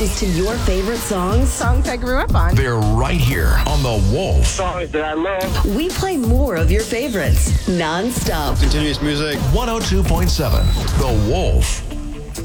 comes to your favorite songs, Songs I grew up on. They're right here on The Wolf. Songs that I love. we play more of your favorites non-stop. Continuous music. 102.7 The Wolf.